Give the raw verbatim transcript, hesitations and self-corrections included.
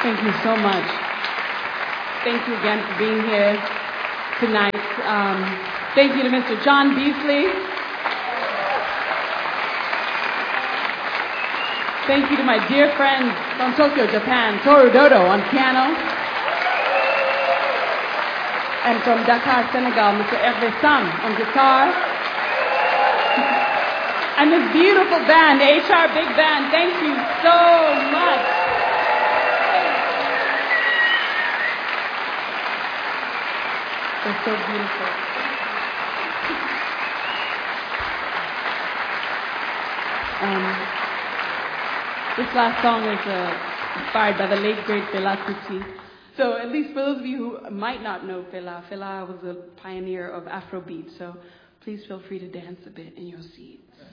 Thank you so much. Thank you again for being here tonight. Um, thank you to Mister John Beasley. Thank you to my dear friend from Tokyo, Japan, Toru Dodo on piano. And from Dakar, Senegal, Mister Hervé Sam on guitar. And this beautiful band, the H R Big Band, thank you so much. They're so beautiful. Um, this last song is uh, inspired by the late, great Fela Kuti. So at least for those of you who might not know Fela, Fela was a pioneer of Afrobeat. So please feel free to dance a bit in your seats.